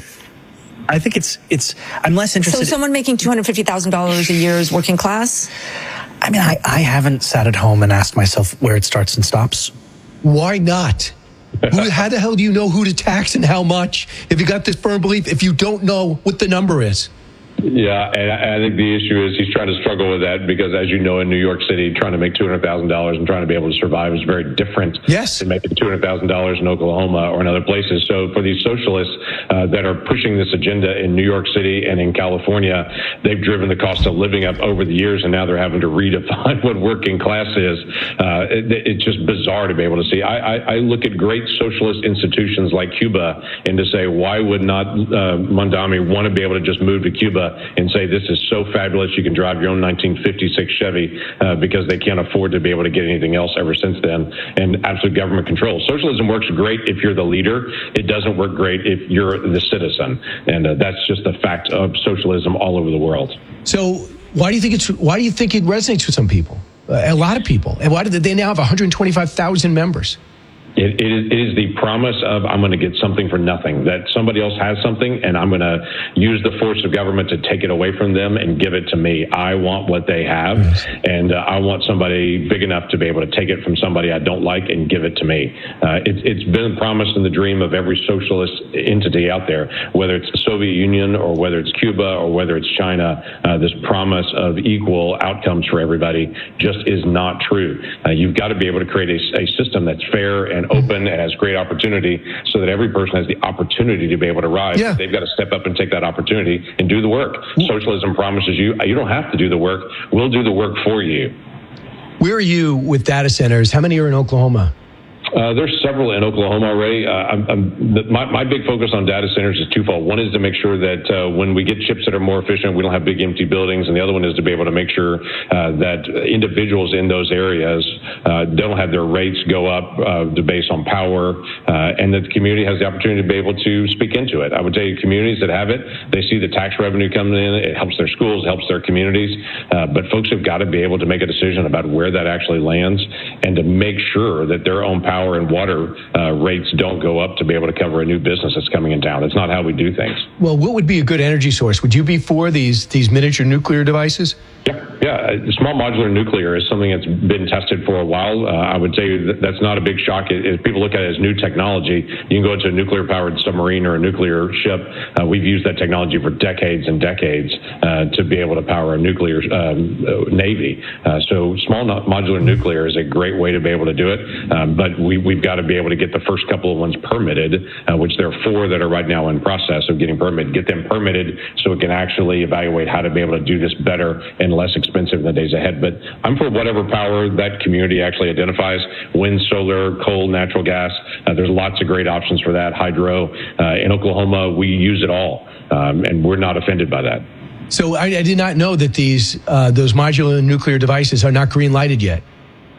I think it's, it's, I'm less interested... So someone making two hundred fifty thousand dollars a year is working class? I mean, I, I haven't sat at home and asked myself where it starts and stops. Why not? Who, how the hell do you know who to tax and how much if you got this firm belief if you don't know what the number is? Yeah, and I think the issue is he's trying to struggle with that because, as you know, in New York City, trying to make two hundred thousand dollars and trying to be able to survive is very different yes. than making two hundred thousand dollars in Oklahoma or in other places. So for these socialists uh, that are pushing this agenda in New York City and in California, they've driven the cost of living up over the years, and now they're having to redefine what working class is. Uh, it, it's just bizarre to be able to see. I, I, I look at great socialist institutions like Cuba and to say, why would not uh, Mamdani want to be able to just move to Cuba and say this is so fabulous you can drive your own nineteen fifty-six Chevy uh, because they can't afford to be able to get anything else ever since then, and absolute government control. Socialism works great if you're the leader. It doesn't work great if you're the citizen, and uh, that's just the fact of socialism all over the world. So why do you think it's why do you think it resonates with some people, uh, a lot of people, and why do they now have one hundred twenty-five thousand members? It, it, is, it is the promise of I'm going to get something for nothing, that somebody else has something and I'm going to use the force of government to take it away from them and give it to me. I want what they have, yes. and uh, I want somebody big enough to be able to take it from somebody I don't like and give it to me. Uh, it, it's been promised in the dream of every socialist entity out there, whether it's the Soviet Union or whether it's Cuba or whether it's China. Uh, this promise of equal outcomes for everybody just is not true. Uh, you've got to be able to create a, a system that's fair and open and has great opportunity so that every person has the opportunity to be able to rise. Yeah. They've got to step up and take that opportunity and do the work. Socialism promises you, you don't have to do the work. We'll do the work for you. Where are you with data centers? How many are in Oklahoma? Uh, there's several in Oklahoma, Ray. Uh, I'm, I'm, the, my, my big focus on data centers is twofold. One is to make sure that uh, when we get chips that are more efficient, we don't have big empty buildings. And the other one is to be able to make sure uh, that individuals in those areas uh, don't have their rates go up uh, based on power, uh, and that the community has the opportunity to be able to speak into it. I would tell you, communities that have it, they see the tax revenue coming in. It helps their schools, helps their communities. Uh, but folks have got to be able to make a decision about where that actually lands and to make sure that their own power and water uh, rates don't go up to be able to cover a new business that's coming in town. That's not how we do things. Well, what would be a good energy source? Would you be for these these miniature nuclear devices? Yeah, yeah. Small modular nuclear is something that's been tested for a while. Uh, I would tell you that that's not a big shock. If people look at it as new technology, you can go into a nuclear-powered submarine or a nuclear ship. Uh, we've used that technology for decades and decades uh, to be able to power a nuclear um, navy. Uh, so small modular nuclear is a great way to be able to do it. Um, but we, we've got to be able to get the first couple of ones permitted, uh, which there are four that are right now in process of getting permitted. Get them permitted so we can actually evaluate how to be able to do this better and less expensive in the days ahead. But I'm for whatever power that community actually identifies: wind, solar, coal, natural gas. Uh, there's lots of great options for that. Hydro. Uh, in Oklahoma, we use it all, um, and we're not offended by that. So I, I did not know that these uh, those modular nuclear devices are not green lighted yet. Yeah,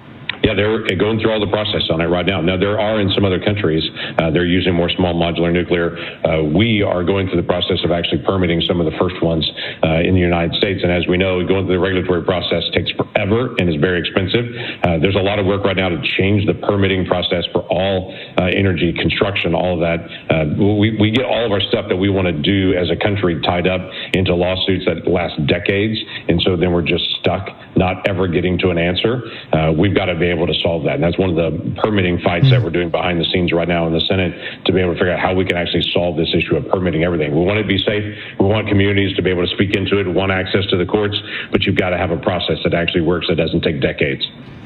Yeah, they're going through all the process on it right now. Now, there are in some other countries, uh, they're using more small modular nuclear. Uh, we are going through the process of actually permitting some of the first ones uh, in the United States. And as we know, going through the regulatory process takes forever and is very expensive. Uh, there's a lot of work right now to change the permitting process for all uh, energy, construction, all of that. Uh, we, we get all of our stuff that we want to do as a country tied up into lawsuits that last decades. And so then we're just stuck, not ever getting to an answer. Uh, we've got to be able to solve that. And that's one of the permitting fights that we're doing behind the scenes right now in the Senate, to be able to figure out how we can actually solve this issue of permitting everything. We want it to be safe. We want communities to be able to speak into it. We want access to the courts, but you've got to have a process that actually works, that doesn't take decades.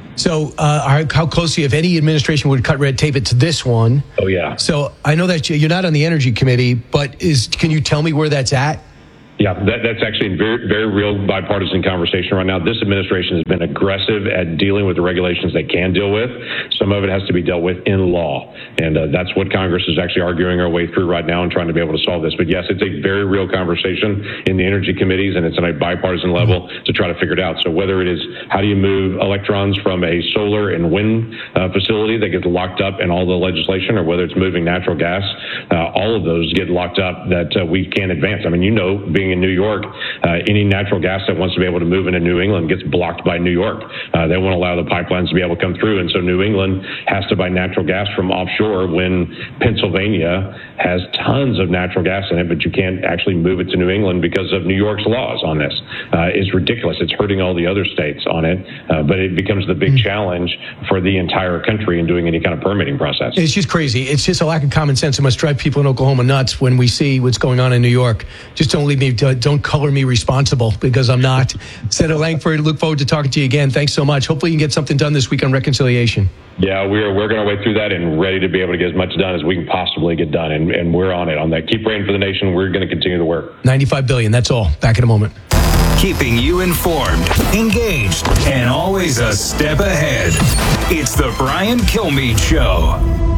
So uh, how closely, if any administration would cut red tape, it's this one. Oh, yeah. So I know that you're not on the Energy Committee, but is can you tell me where that's at? Yeah, that, that's actually a very, very real bipartisan conversation right now. This administration has been aggressive at dealing with the regulations they can deal with. Some of it has to be dealt with in law. And uh, that's what Congress is actually arguing our way through right now and trying to be able to solve this. But yes, it's a very real conversation in the energy committees, and it's on a bipartisan level to try to figure it out. So whether it is how do you move electrons from a solar and wind uh, facility that gets locked up in all the legislation, or whether it's moving natural gas, uh, all of those get locked up that uh, we can't advance. I mean, you know, being in New York, uh, any natural gas that wants to be able to move into New England gets blocked by New York. Uh, they won't allow the pipelines to be able to come through. And so New England has to buy natural gas from offshore when Pennsylvania has tons of natural gas in it, but you can't actually move it to New England because of New York's laws on this. Uh, it's ridiculous. It's hurting all the other states on it, uh, but it becomes the big challenge for the entire country in doing any kind of permitting process. It's just crazy. It's just a lack of common sense. It must drive people in Oklahoma nuts when we see what's going on in New York. Just don't leave me, don't color me responsible, because I'm not. Senator Lankford, look forward to talking to you again. Thanks so much. Hopefully you can get something done this week on reconciliation. Yeah, we're working our way through that and ready to be able to get as much done as we can possibly get done. And, and we're on it on that. Keep praying for the nation. We're going to continue the work. ninety-five billion dollars. That's all. Back in a moment. Keeping you informed, engaged, and always a step ahead. It's the Brian Kilmeade Show.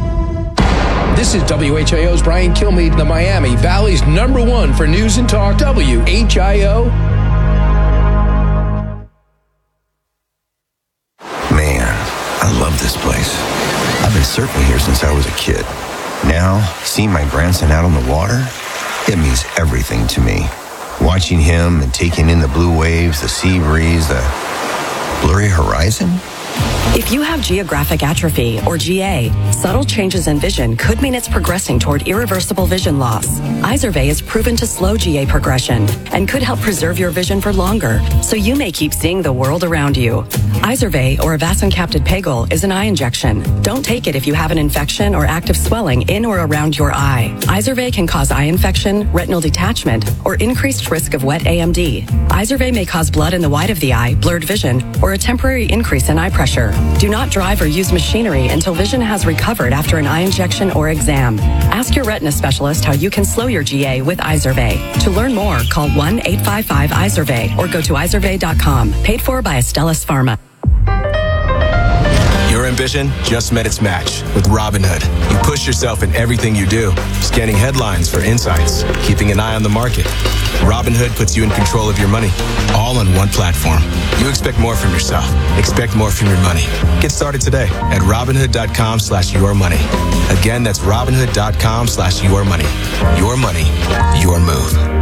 This is W H I O's Brian Kilmeade, the Miami Valley's number one for news and talk, W H I O. Man, I love this place. I've been surfing here since I was a kid. Now, seeing my grandson out on the water, it means everything to me. Watching him and taking in the blue waves, the sea breeze, the blurry horizon. If you have geographic atrophy, or G A, subtle changes in vision could mean it's progressing toward irreversible vision loss. Izervay is proven to slow G A progression and could help preserve your vision for longer, so you may keep seeing the world around you. Izervay, or avacincaptad pegol, is an eye injection. Don't take it if you have an infection or active swelling in or around your eye. Izervay can cause eye infection, retinal detachment, or increased risk of wet A M D. Izervay may cause blood in the white of the eye, blurred vision, or a temporary increase in eye pressure. Do not drive or use machinery until vision has recovered after an eye injection or exam. Ask your retina specialist how you can slow your G A with Izervay. To learn more, call one eight five five Izervay or go to izervay dot com. Paid for by Astellas Pharma. Your ambition just met its match with Robinhood. You push yourself in everything you do, scanning headlines for insights, keeping an eye on the market. Robinhood puts you in control of your money, all on one platform. You expect more from yourself. Expect more from your money. Get started today at Robinhood dot com slash your money. Again, that's Robinhood dot com slash your money. Your money, your move.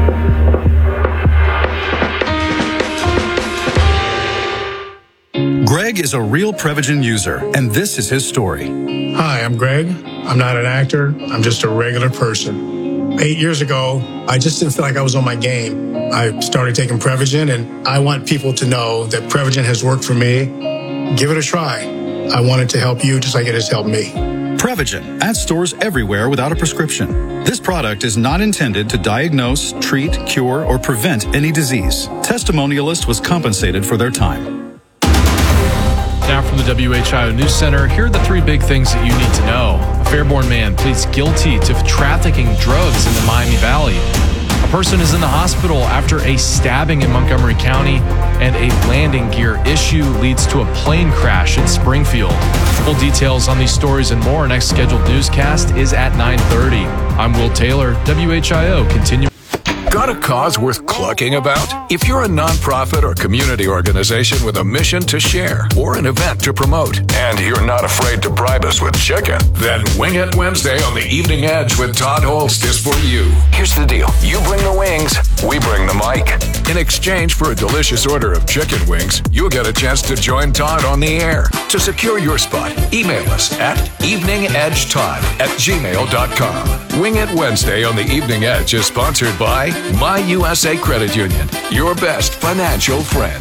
Greg is a real Prevagen user, and this is his story. Hi, I'm Greg. I'm not an actor. I'm just a regular person. Eight years ago, I just didn't feel like I was on my game. I started taking Prevagen, and I want people to know that Prevagen has worked for me. Give it a try. I want it to help you just like it has helped me. Prevagen, at stores everywhere without a prescription. This product is not intended to diagnose, treat, cure, or prevent any disease. Testimonialist was compensated for their time. Now from the W H I O News Center, here are the three big things that you need to know. A Fairborn man pleads guilty to trafficking drugs in the Miami Valley. A person is in the hospital after a stabbing in Montgomery County, and a landing gear issue leads to a plane crash in Springfield. Full details on these stories and more. Next scheduled newscast is at nine thirty. I'm Will Taylor, W H I O. Continue. Got a cause worth clucking about? If you're a nonprofit or community organization with a mission to share or an event to promote, and you're not afraid to bribe us with chicken, then Wing It Wednesday on the Evening Edge with Todd Holst is for you. Here's the deal. You bring the wings, we bring the mic. In exchange for a delicious order of chicken wings, you'll get a chance to join Todd on the air. To secure your spot, email us at eveningedgetodd at gmail dot com. Wing It Wednesday on the Evening Edge is sponsored by My U S A Credit Union, your best financial friend.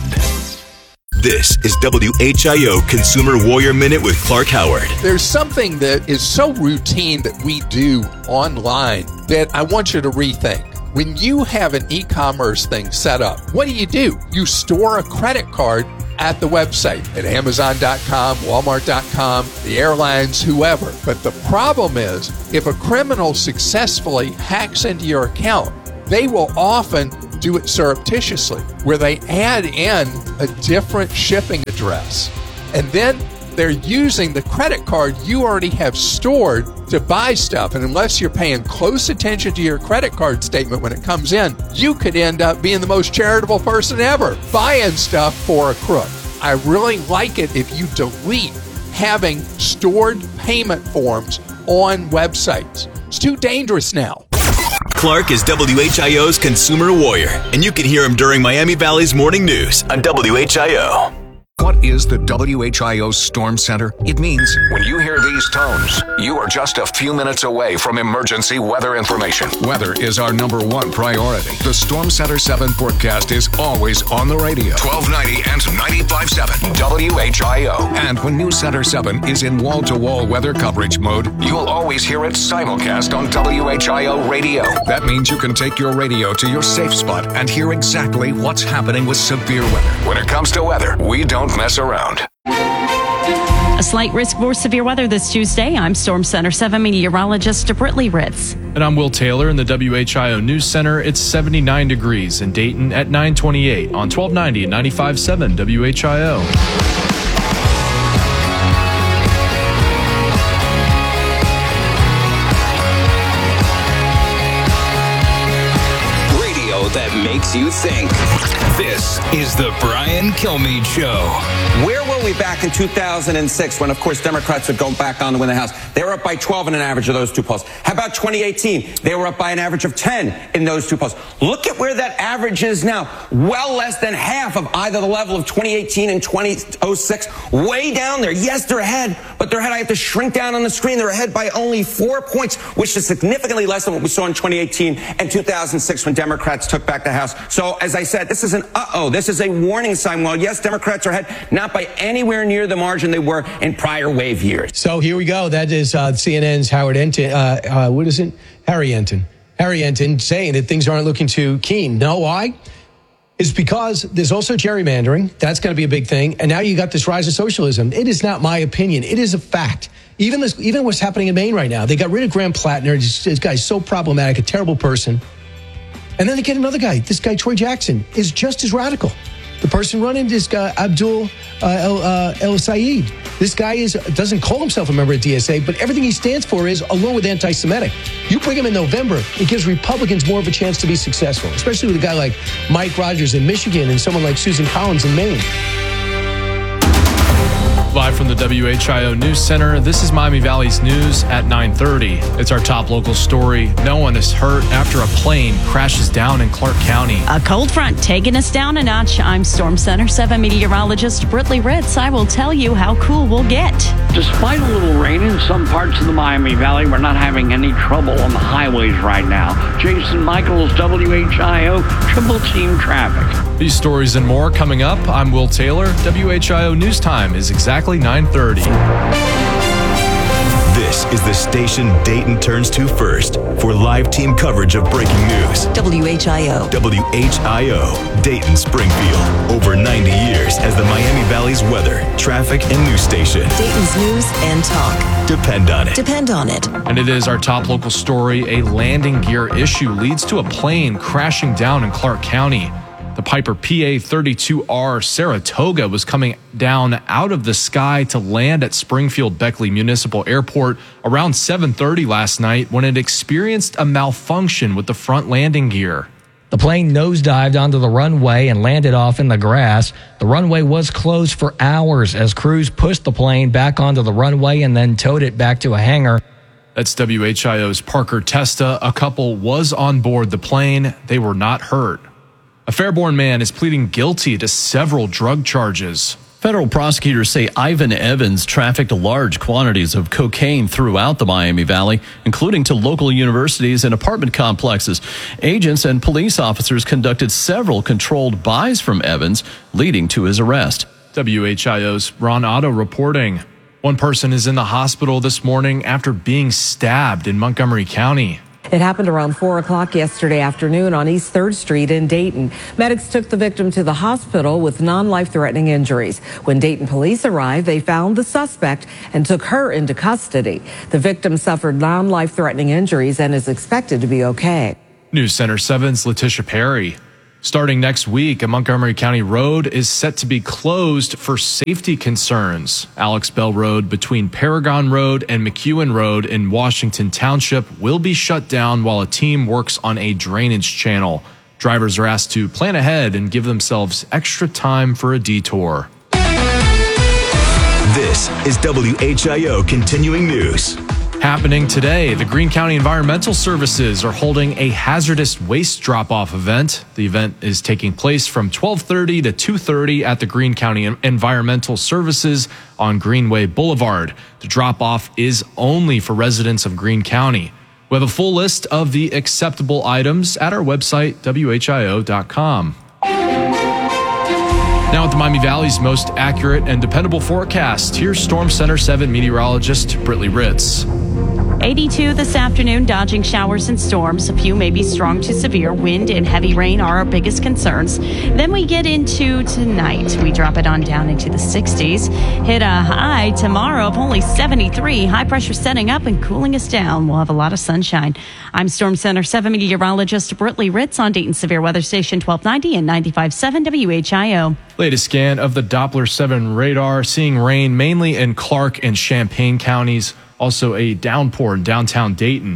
This is W H I O Consumer Warrior Minute with Clark Howard. There's something that is so routine that we do online that I want you to rethink. When you have an e-commerce thing set up, what do you do? You store a credit card at the website, at amazon dot com, walmart dot com, the airlines, whoever. But the problem is, if a criminal successfully hacks into your account, they will often do it surreptitiously, where they add in a different shipping address. And then they're using the credit card you already have stored to buy stuff. And unless you're paying close attention to your credit card statement when it comes in, you could end up being the most charitable person ever, buying stuff for a crook. I really like it if you delete having stored payment forms on websites. It's too dangerous now. Clark is W H I O's Consumer Warrior, and you can hear him during Miami Valley's Morning News on W H I O. What is the W H I O Storm Center? It means when you hear these tones, you are just a few minutes away from emergency weather information. Weather is our number one priority. The Storm Center seven forecast is always on the radio. twelve ninety and ninety-five point seven W H I O. And when News Center seven is in wall-to-wall weather coverage mode, you'll always hear it simulcast on W H I O radio. That means you can take your radio to your safe spot and hear exactly what's happening with severe weather. When it comes to weather, we don't mess around. A slight risk for severe weather this Tuesday. I'm Storm Center seven meteorologist Britley Ritz. And I'm Will Taylor in the W H I O News Center. It's seventy-nine degrees in Dayton at nine twenty-eight on twelve ninety and ninety-five point seven W H I O. That makes you think. This is the Brian Kilmeade Show. Where were we back in two thousand six when, of course, Democrats would go back on to win the House? They were up by twelve in an average of those two polls. How about twenty eighteen? They were up by an average of ten in those two polls. Look at where that average is now. Well less than half of either the level of twenty eighteen and twenty oh six. Way down there. Yes, they're ahead, but they're ahead. I have to shrink down on the screen. They're ahead by only four points, which is significantly less than what we saw in twenty eighteen and two thousand six when Democrats took back the House. So, as I said, this is an uh-oh. This is a warning sign. While, yes, Democrats are ahead, not by anywhere near the margin they were in prior wave years. So here we go. That is uh, C N N's Howard Enton. Uh, uh, what is it? Harry Enton. Harry Enton saying that things aren't looking too keen. No, why? It's because there's also gerrymandering. That's going to be a big thing. And now you got this rise of socialism. It is not my opinion. It is a fact. Even this, even what's happening in Maine right now. They got rid of Graham Plattner. This, this guy's so problematic, a terrible person. And then they get another guy. This guy, Troy Jackson, is just as radical. The person running this guy, Abdul uh, El, uh, El Sayed. This guy is doesn't call himself a member of D S A, but everything he stands for is along with anti-Semitic. You bring him in November, it gives Republicans more of a chance to be successful, especially with a guy like Mike Rogers in Michigan and someone like Susan Collins in Maine. Live from the W H I O News Center, this is Miami Valley's News at nine thirty. It's our top local story. No one is hurt after a plane crashes down in Clark County. A cold front taking us down a notch. I'm Storm Center seven meteorologist Britley Ritz. I will tell you how cool we'll get. Despite a little rain in some parts of the Miami Valley, we're not having any trouble on the highways right now. Jason Michaels, W H I O, Triple Team Traffic. These stories and more coming up. I'm Will Taylor. W H I O News Time is exactly nine thirty. This is the station Dayton turns to first for live team coverage of breaking news. W H I O. W H I O, Dayton Springfield. Over ninety years as the Miami Valley's weather, traffic, and news station. Dayton's news and talk. Depend on it. Depend on it. And it is our top local story. A landing gear issue leads to a plane crashing down in Clark County. The Piper P A thirty-two R Saratoga was coming down out of the sky to land at Springfield Beckley Municipal Airport around seven thirty last night when it experienced a malfunction with the front landing gear. The plane nosedived onto the runway and landed off in the grass. The runway was closed for hours as crews pushed the plane back onto the runway and then towed it back to a hangar. That's W H I O's Parker Testa. A couple was on board the plane. They were not hurt. A Fairborn man is pleading guilty to several drug charges. Federal prosecutors say Ivan Evans trafficked large quantities of cocaine throughout the Miami Valley, including to local universities and apartment complexes. Agents and police officers conducted several controlled buys from Evans, leading to his arrest. W H I O's Ron Otto reporting. One person is in the hospital this morning after being stabbed in Montgomery County. It happened around four o'clock yesterday afternoon on East third Street in Dayton. Medics took the victim to the hospital with non-life-threatening injuries. When Dayton police arrived, they found the suspect and took her into custody. The victim suffered non-life-threatening injuries and is expected to be okay. News Center seven's Letitia Perry. Starting next week, a Montgomery County road is set to be closed for safety concerns. Alex Bell Road between Paragon Road and McEwen Road in Washington Township will be shut down while a team works on a drainage channel. Drivers are asked to plan ahead and give themselves extra time for a detour. This is W H I O Continuing News. Happening today, the Greene County Environmental Services are holding a hazardous waste drop-off event. The event is taking place from twelve thirty to two thirty at the Greene County Environmental Services on Greenway Boulevard. The drop-off is only for residents of Greene County. We have a full list of the acceptable items at our website, W H I O dot com. Now at the Miami Valley's most accurate and dependable forecast, here's Storm Center seven meteorologist Britley Ritz. eighty-two this afternoon, dodging showers and storms. A few may be strong to severe. Wind and heavy rain are our biggest concerns. Then we get into tonight. We drop it on down into the sixties. Hit a high tomorrow of only seventy-three. High pressure setting up and cooling us down. We'll have a lot of sunshine. I'm Storm Center seven meteorologist Britley Ritz on Dayton Severe Weather Station twelve ninety and ninety-five point seven W H I O. Latest scan of the Doppler seven radar, seeing rain mainly in Clark and Champaign counties. Also a downpour in downtown Dayton.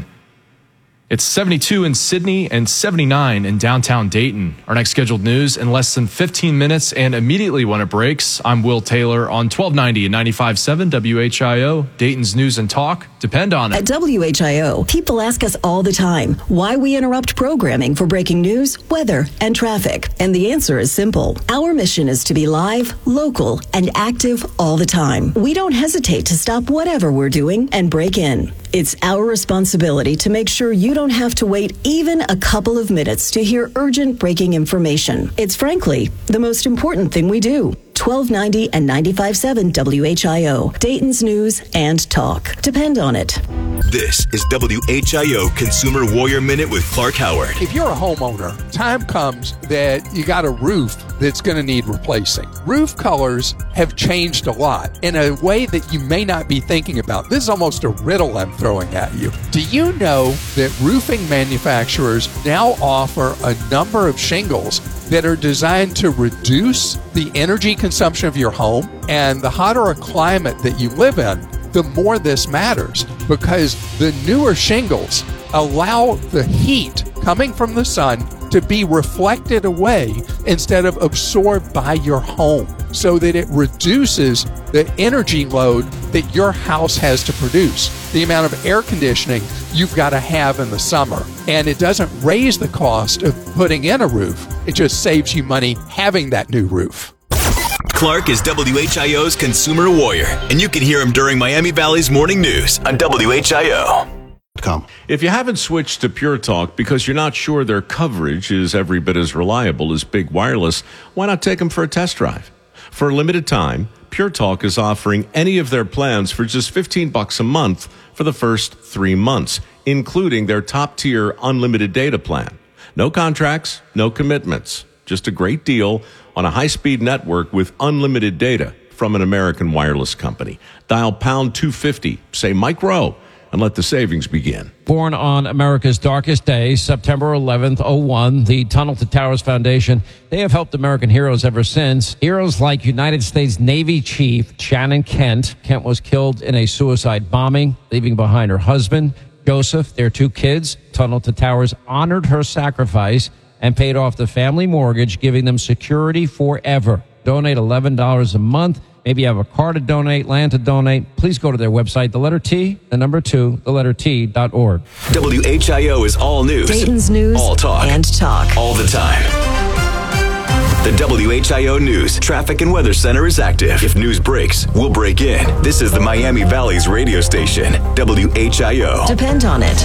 It's seventy-two in Sydney and seventy-nine in downtown Dayton. Our next scheduled news in less than fifteen minutes and immediately when it breaks. I'm Will Taylor on twelve ninety and ninety-five point seven W H I O. Dayton's News and Talk. Depend on it. At W H I O, people ask us all the time why we interrupt programming for breaking news, weather, and traffic. And the answer is simple. Our mission is to be live, local, and active all the time. We don't hesitate to stop whatever we're doing and break in. It's our responsibility to make sure you don't have to wait even a couple of minutes to hear urgent breaking information. It's frankly the most important thing we do. twelve ninety and ninety-five point seven W H I O, Dayton's News and Talk. Depend on it. This is W H I O Consumer Warrior Minute with Clark Howard. If you're a homeowner, time comes that you got a roof that's going to need replacing. Roof colors have changed a lot in a way that you may not be thinking about. This is almost a riddle I'm throwing at you. Do you know that roofing manufacturers now offer a number of shingles that are designed to reduce the energy consumption of your home? And the hotter a climate that you live in, the more this matters, because the newer shingles allow the heat coming from the sun to be reflected away instead of absorbed by your home, so that it reduces the energy load that your house has to produce, the amount of air conditioning you've got to have in the summer. And it doesn't raise the cost of putting in a roof. It just saves you money having that new roof. Clark is W H I O's Consumer Warrior, and you can hear him during Miami Valley's Morning News on W H I O. If you haven't switched to Pure Talk because you're not sure their coverage is every bit as reliable as Big Wireless, why not take them for a test drive? For a limited time, Pure Talk is offering any of their plans for just fifteen bucks a month for the first three months, including their top-tier unlimited data plan. No contracts, no commitments, just a great deal on a high-speed network with unlimited data from an American wireless company. Dial pound two fifty, say Mike Rowe, and let the savings begin. Born on America's darkest day, September eleventh, oh one, the Tunnel to Towers Foundation, they have helped American heroes ever since. Heroes like United States Navy Chief Shannon Kent. Kent was killed in a suicide bombing, leaving behind her husband, Joseph, their two kids. Tunnel to Towers honored her sacrifice and paid off the family mortgage, giving them security forever. Donate eleven dollars a month. Maybe you have a car to donate, land to donate. Please go to their website, the letter T, the number two, the letter T dot org. W H I O is all news. Dayton's news all talk. and talk. All the time. The W H I O News Traffic and Weather Center is active. If news breaks, we'll break in. This is the Miami Valley's radio station, W H I O. Depend on it.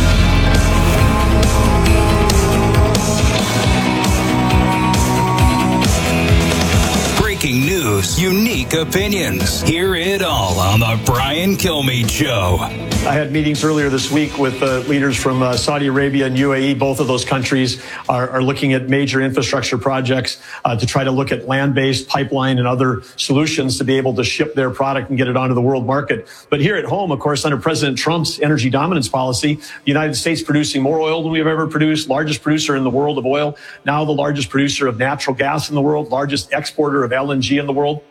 Breaking news, unique opinions. Hear it all on the Brian Kilmeade Show. I had meetings earlier this week with uh, leaders from uh, Saudi Arabia and U A E. Both of those countries are, are looking at major infrastructure projects uh, to try to look at land-based pipeline and other solutions to be able to ship their product and get it onto the world market. But here at home, of course, under President Trump's energy dominance policy, the United States producing more oil than we've ever produced, largest producer in the world of oil, now the largest producer of natural gas in the world, largest exporter of L N G in the world.